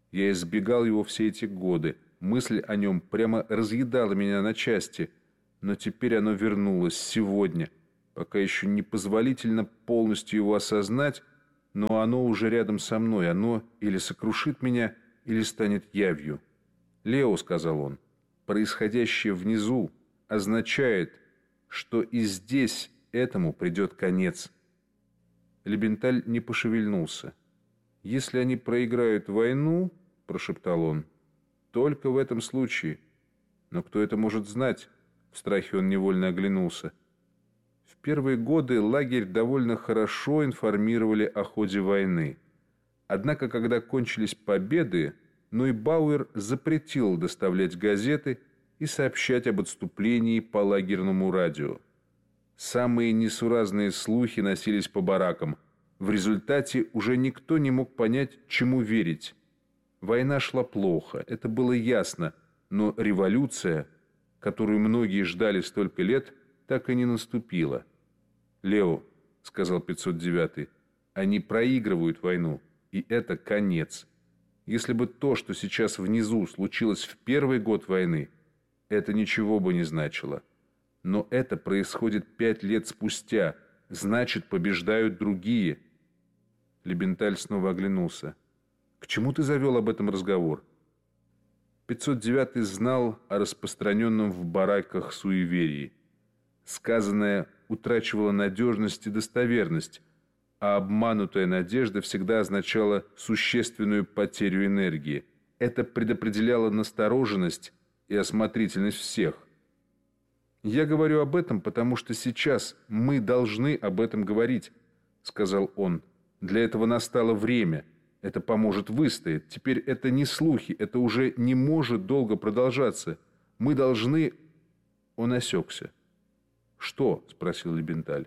Speaker 1: Я избегал его все эти годы. Мысль о нем прямо разъедала меня на части. Но теперь оно вернулось сегодня. Пока еще непозволительно полностью его осознать, но оно уже рядом со мной. Оно или сокрушит меня, или станет явью. «Лео», — сказал он, — «происходящее внизу означает, что и здесь этому придет конец». Лебенталь не пошевельнулся. «Если они проиграют войну, — прошептал он, — только в этом случае. Но кто это может знать?» В страхе он невольно оглянулся. В первые годы лагерь довольно хорошо информировали о ходе войны. Однако, когда кончились победы, Нойбауэр запретил доставлять газеты и сообщать об отступлении по лагерному радио. Самые несуразные слухи носились по баракам. В результате уже никто не мог понять, чему верить. Война шла плохо, это было ясно, но революция, которую многие ждали столько лет, так и не наступила. «Лео», — сказал 509-й, — «они проигрывают войну, и это конец. Если бы то, что сейчас внизу, случилось в первый год войны, это ничего бы не значило. Но это происходит 5 лет спустя, значит, побеждают другие». Лебенталь снова оглянулся. «К чему ты завел об этом разговор?» 509-й знал о распространенном в бараках суеверии. Сказанное утрачивало надежность и достоверность, а обманутая надежда всегда означала существенную потерю энергии. Это предопределяло настороженность и осмотрительность всех. «Я говорю об этом, потому что сейчас мы должны об этом говорить», — сказал он. «Для этого настало время. Это поможет выстоять. Теперь это не слухи, это уже не может долго продолжаться. Мы должны...» Он осекся. «Что?» — спросил Лебенталь.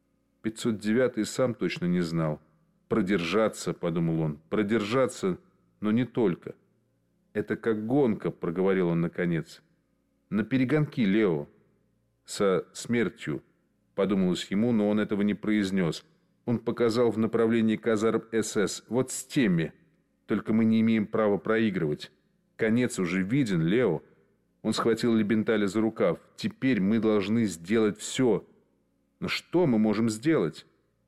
Speaker 1: 509-й сам точно не знал. «Продержаться», — подумал он, — «продержаться, но не только». «Это как гонка», — проговорил он наконец. «На перегонки, Лео». «Со смертью», — подумалось ему, но он этого не произнес. Он показал в направлении казарм СС. «Вот с теми. Только мы не имеем права проигрывать. Конец уже виден, Лео». Он схватил Лебенталя за рукав. «Теперь мы должны сделать все». «Но что мы можем сделать?»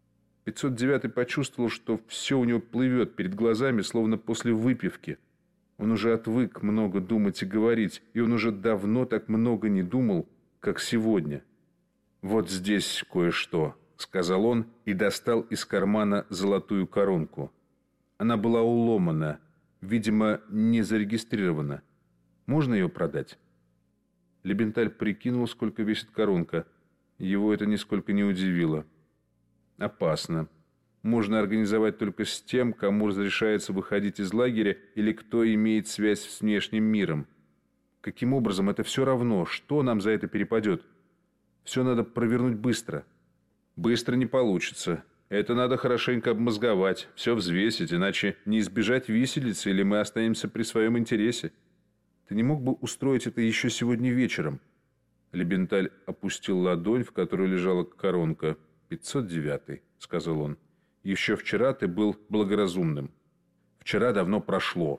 Speaker 1: 509-й почувствовал, что все у него плывет перед глазами, словно после выпивки. Он уже отвык много думать и говорить, и он уже давно так много не думал, как сегодня. «Вот здесь кое-что», — сказал он и достал из кармана золотую коронку. Она была уломана, видимо, не зарегистрирована. «Можно ее продать?» Лебенталь прикинул, сколько весит коронка. Его это нисколько не удивило. «Опасно. Можно организовать только с тем, кому разрешается выходить из лагеря или кто имеет связь с внешним миром. Каким образом, это все равно, что нам за это перепадет? Все надо провернуть быстро». «Быстро не получится. Это надо хорошенько обмозговать, все взвесить, иначе не избежать виселицы, или мы останемся при своем интересе. Ты не мог бы устроить это еще сегодня вечером?» Лебенталь опустил ладонь, в которой лежала коронка. 509-й, — сказал он. «Еще вчера ты был благоразумным. Вчера давно прошло».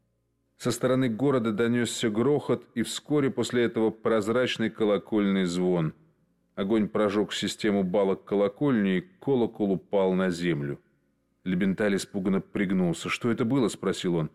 Speaker 1: Со стороны города донесся грохот, и вскоре после этого прозрачный колокольный звон. Огонь прожег систему балок колокольни, и колокол упал на землю. Лебенталь испуганно пригнулся. «Что это было?» — спросил он.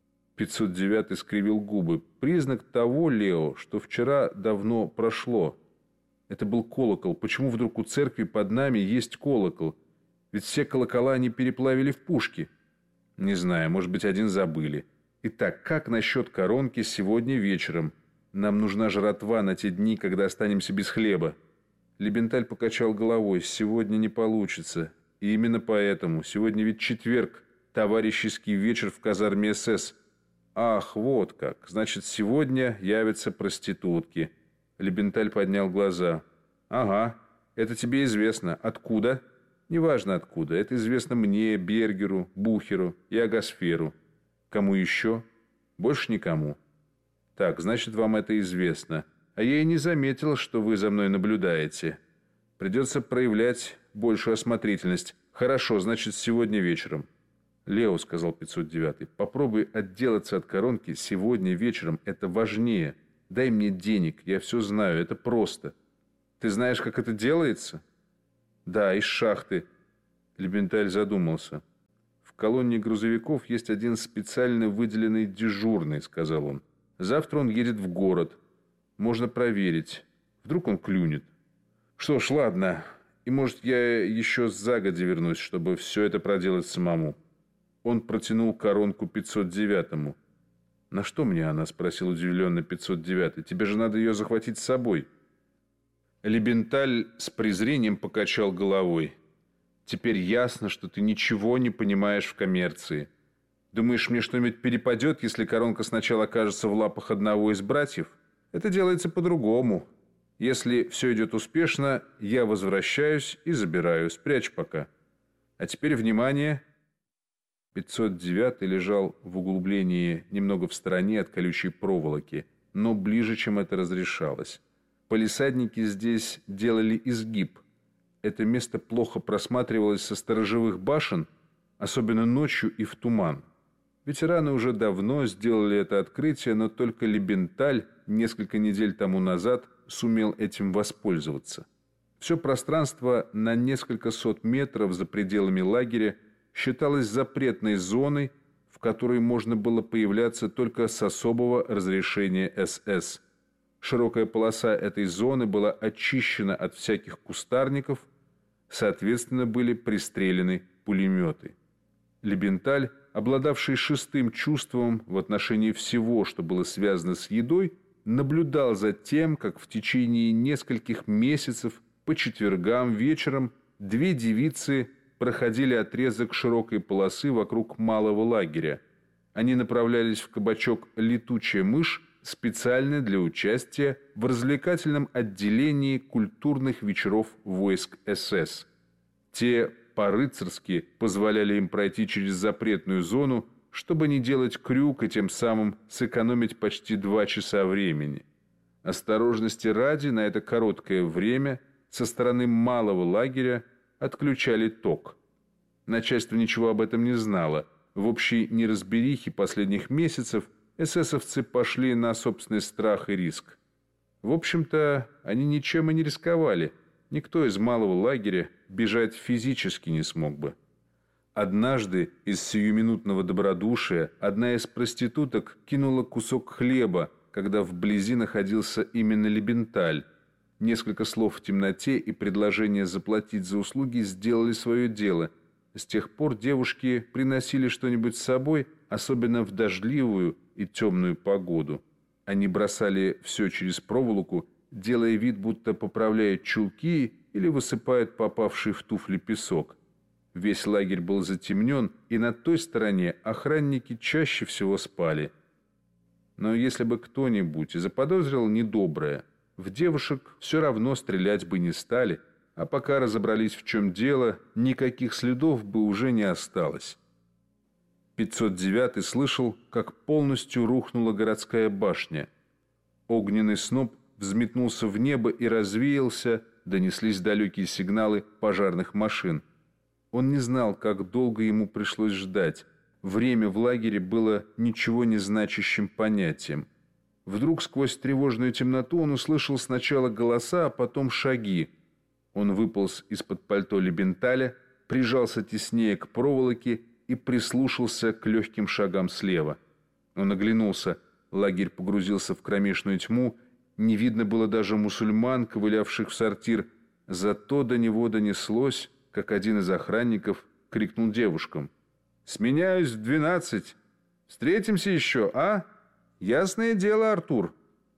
Speaker 1: 509-й скривил губы. «Признак того, Лео, что вчера давно прошло. Это был колокол. Почему вдруг у церкви под нами есть колокол? Ведь все колокола они переплавили в пушки». «Не знаю, может быть, один забыли. Итак, как насчет коронки сегодня вечером? Нам нужна жратва на те дни, когда останемся без хлеба». Лебенталь покачал головой. «Сегодня не получится. И именно поэтому. Сегодня ведь четверг, товарищеский вечер в казарме СС. «Ах, вот как! Значит, сегодня явятся проститутки». Лебенталь поднял глаза. «Ага, это тебе известно. Откуда?» «Неважно откуда. Это известно мне, Бергеру, Бухеру и Агасферу. Кому еще?» «Больше никому». «Так, значит, вам это известно. А я и не заметил, что вы за мной наблюдаете. Придется проявлять большую осмотрительность. Хорошо, значит, сегодня вечером». «Лео», — сказал 509, — «попробуй отделаться от коронки сегодня вечером. Это важнее. Дай мне денег, я все знаю, это просто». «Ты знаешь, как это делается?» «Да, из шахты». Лебенталь задумался. «В колонне грузовиков есть один специально выделенный дежурный», — сказал он. «Завтра он едет в город. Можно проверить. Вдруг он клюнет». «Что ж, ладно. И, может, я еще загодя вернусь, чтобы все это проделать самому». Он протянул коронку 509-му. «На что мне она?» — спросил удивленно 509-й. «Тебе же надо ее захватить с собой». Лебенталь с презрением покачал головой. «Теперь ясно, что ты ничего не понимаешь в коммерции. Думаешь, мне что-нибудь перепадет, если коронка сначала окажется в лапах одного из братьев? Это делается по-другому. Если все идет успешно, я возвращаюсь и забираю. Спрячь пока. А теперь внимание!» 509-й лежал в углублении немного в стороне от колючей проволоки, но ближе, чем это разрешалось. Палисадники здесь делали изгиб. Это место плохо просматривалось со сторожевых башен, особенно ночью и в туман. Ветераны уже давно сделали это открытие, но только Лебенталь несколько недель тому назад сумел этим воспользоваться. Все пространство на несколько сот метров за пределами лагеря считалось запретной зоной, в которой можно было появляться только с особого разрешения СС. Широкая полоса этой зоны была очищена от всяких кустарников, соответственно, были пристрелены пулеметы. Лебенталь, обладавший шестым чувством в отношении всего, что было связано с едой, наблюдал за тем, как в течение нескольких месяцев по четвергам вечером две девицы проходили отрезок широкой полосы вокруг малого лагеря. Они направлялись в кабачок «Летучая мышь», специально для участия в развлекательном отделении культурных вечеров войск СС. Те по-рыцарски позволяли им пройти через запретную зону, чтобы не делать крюк и тем самым сэкономить почти 2 часа времени. Осторожности ради на это короткое время со стороны малого лагеря отключали ток. Начальство ничего об этом не знало. В общей неразберихе последних месяцев эсэсовцы пошли на собственный страх и риск. В общем-то, они ничем и не рисковали. Никто из малого лагеря бежать физически не смог бы. Однажды из сиюминутного добродушия одна из проституток кинула кусок хлеба, когда вблизи находился именно Лебенталь. Несколько слов в темноте и предложение заплатить за услуги сделали свое дело. С тех пор девушки приносили что-нибудь с собой, особенно в дождливую и темную погоду. Они бросали все через проволоку, делая вид, будто поправляют чулки или высыпают попавший в туфли песок. Весь лагерь был затемнен, и на той стороне охранники чаще всего спали. Но если бы кто-нибудь заподозрил недоброе, в девушек все равно стрелять бы не стали, а пока разобрались, в чем дело, никаких следов бы уже не осталось. 509-й слышал, как полностью рухнула городская башня. Огненный сноп взметнулся в небо и развеялся, донеслись далекие сигналы пожарных машин. Он не знал, как долго ему пришлось ждать. Время в лагере было ничего не значащим понятием. Вдруг сквозь тревожную темноту он услышал сначала голоса, а потом шаги. Он выполз из-под пальто Лебенталя, прижался теснее к проволоке и прислушался к легким шагам слева. Он оглянулся. Лагерь погрузился в кромешную тьму. Не видно было даже мусульман, ковылявших в сортир. Зато до него донеслось, как один из охранников крикнул девушкам: «Сменяюсь в 12. Встретимся еще, а? Ясное дело, Артур».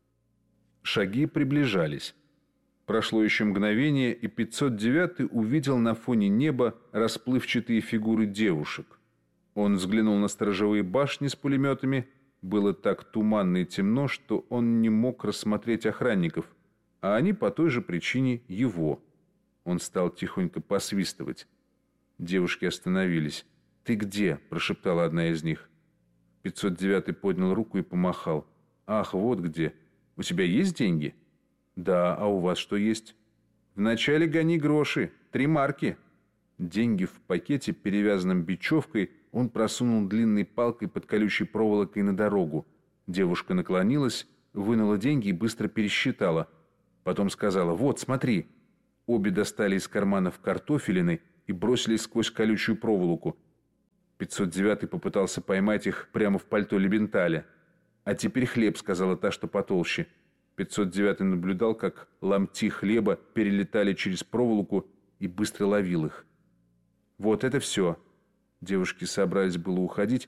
Speaker 1: Шаги приближались. Прошло еще мгновение, и 509-й увидел на фоне неба расплывчатые фигуры девушек. Он взглянул на сторожевые башни с пулеметами. Было так туманно и темно, что он не мог рассмотреть охранников, а они по той же причине его. Он стал тихонько посвистывать. Девушки остановились. «Ты где?» – прошептала одна из них. 509-й поднял руку и помахал. «Ах, вот где. У тебя есть деньги?» «Да, а у вас что есть?» «Вначале гони гроши. 3 марки». Деньги в пакете, перевязанном бечевкой, он просунул длинной палкой под колючей проволокой на дорогу. Девушка наклонилась, вынула деньги и быстро пересчитала. Потом сказала: «Вот, смотри». Обе достали из карманов картофелины и бросили сквозь колючую проволоку. 509-й попытался поймать их прямо в пальто Лебенталя. «А теперь хлеб», — сказала та, что потолще. 509-й наблюдал, как ломти хлеба перелетали через проволоку, и быстро ловил их. «Вот это все». Девушки собрались было уходить.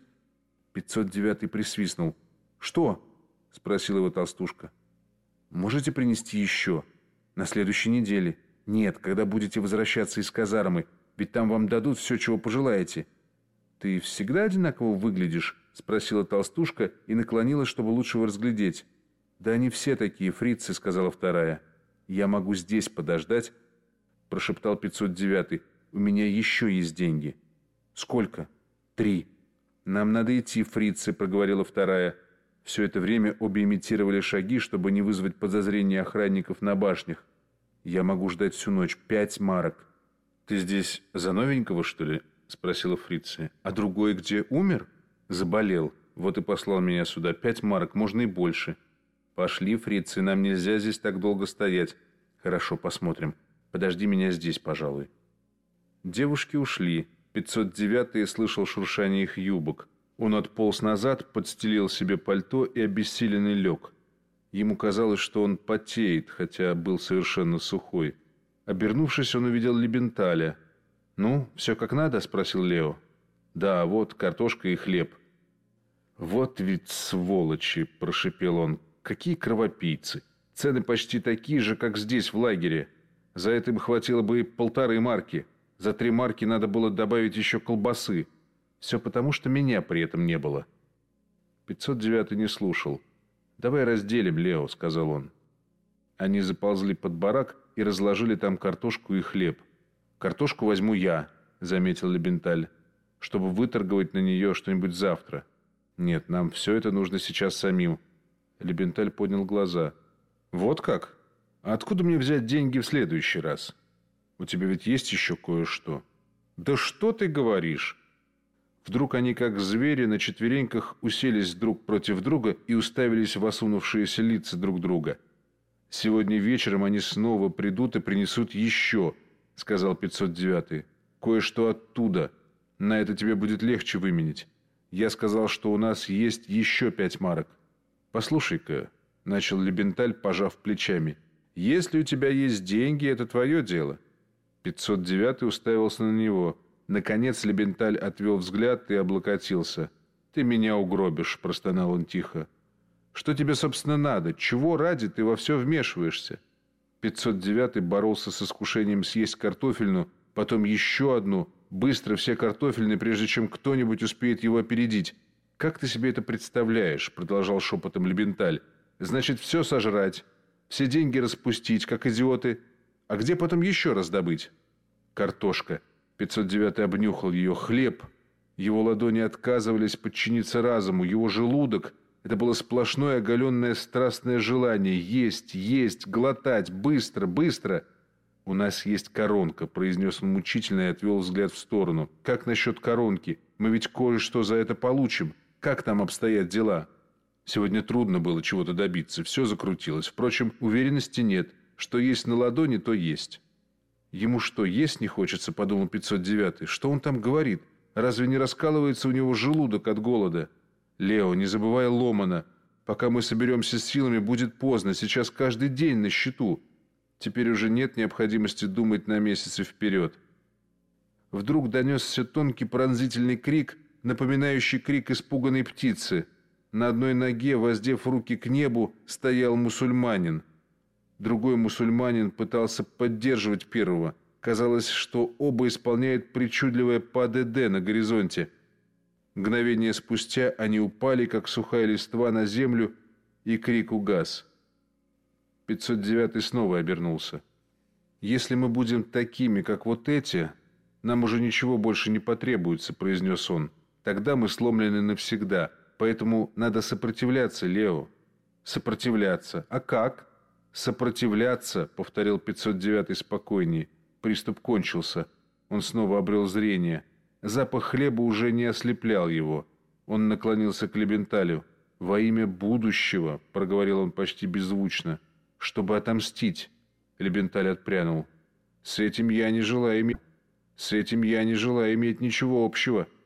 Speaker 1: 509-й присвистнул. «Что?» — спросила его толстушка. «Можете принести еще? На следующей неделе. Нет, когда будете возвращаться из казармы, ведь там вам дадут все, чего пожелаете». «Ты всегда одинаково выглядишь?» — спросила толстушка и наклонилась, чтобы лучше его разглядеть. «Да они все такие фрицы», — сказала вторая. «Я могу здесь подождать?» — прошептал 509-й. «У меня еще есть деньги». «Сколько?» «3». «Нам надо идти, фрицы», — проговорила вторая. Все это время обе имитировали шаги, чтобы не вызвать подозрения охранников на башнях. «Я могу ждать всю ночь. 5 марок». «Ты здесь за новенького, что ли?» — спросила фрица. «А другой где, умер?» «Заболел. Вот и послал меня сюда. 5 марок, можно и больше». «Пошли, фрицы, нам нельзя здесь так долго стоять». «Хорошо, посмотрим. Подожди меня здесь, пожалуй». Девушки ушли. 509-й слышал шуршание их юбок. Он отполз назад, подстелил себе пальто и обессиленный лег. Ему казалось, что он потеет, хотя был совершенно сухой. Обернувшись, он увидел Лебенталя. «Ну, все как надо?» — спросил Лео. «Да, вот картошка и хлеб». «Вот ведь сволочи!» — прошипел он. «Какие кровопийцы! Цены почти такие же, как здесь, в лагере. За это им хватило бы и 1,5 марки. За 3 марки надо было добавить еще колбасы. Все потому, что меня при этом не было». 509-й не слушал. «Давай разделим, Лео», — сказал он. Они заползли под барак и разложили там картошку и хлеб. «Картошку возьму я», — заметил Лебенталь, «чтобы выторговать на нее что-нибудь завтра». «Нет, нам все это нужно сейчас самим». Лебенталь поднял глаза. «Вот как? А откуда мне взять деньги в следующий раз? У тебя ведь есть еще кое-что». «Да что ты говоришь?» Вдруг они, как звери, на четвереньках уселись друг против друга и уставились в осунувшиеся лица друг друга. «Сегодня вечером они снова придут и принесут еще», — сказал 509-й. «Кое-что оттуда. На это тебе будет легче выменить. Я сказал, что у нас есть еще 5 марок». «Послушай-ка», — начал Лебенталь, пожав плечами, — «если у тебя есть деньги, это твое дело». 509-й уставился на него. Наконец Лебенталь отвел взгляд и облокотился. «Ты меня угробишь», — простонал он тихо. «Что тебе, собственно, надо? Чего ради ты во все вмешиваешься?» 509-й боролся с искушением съесть картофельну, потом еще одну, быстро все картофельные, прежде чем кто-нибудь успеет его опередить. «Как ты себе это представляешь?» — продолжал шепотом Лебенталь. «Значит, все сожрать, все деньги распустить, как идиоты. А где потом еще раздобыть?» «Картошка». 509-й обнюхал ее. «Хлеб». Его ладони отказывались подчиниться разуму. Его желудок — это было сплошное оголенное страстное желание есть, есть, глотать, быстро, быстро. «У нас есть коронка», — произнес он мучительно и отвел взгляд в сторону. «Как насчет коронки? Мы ведь кое-что за это получим. Как там обстоят дела?» Сегодня трудно было чего-то добиться. Все закрутилось. Впрочем, уверенности нет. Что есть на ладони, то есть. «Ему что, есть не хочется?» — подумал 509-й. «Что он там говорит? Разве не раскалывается у него желудок от голода?» «Лео, не забывай Ломана. Пока мы соберемся с силами, будет поздно. Сейчас каждый день на счету. Теперь уже нет необходимости думать на месяцы вперед». Вдруг донесся тонкий пронзительный крик, напоминающий крик испуганной птицы. На одной ноге, воздев руки к небу, стоял мусульманин. Другой мусульманин пытался поддерживать первого. Казалось, что оба исполняют причудливое ПДД на горизонте. Мгновение спустя они упали, как сухая листва, на землю, и крик угас. 509-й снова обернулся. «Если мы будем такими, как вот эти, нам уже ничего больше не потребуется», — произнес он. «Тогда мы сломлены навсегда. Поэтому надо сопротивляться, Лео». «Сопротивляться? А как?» «Сопротивляться», — повторил 509-й спокойнее. Приступ кончился. Он снова обрел зрение. Запах хлеба уже не ослеплял его. Он наклонился к Лебенталю. «Во имя будущего», — проговорил он почти беззвучно, — «чтобы отомстить». Лебенталь отпрянул. «С этим я не желаю иметь ничего общего».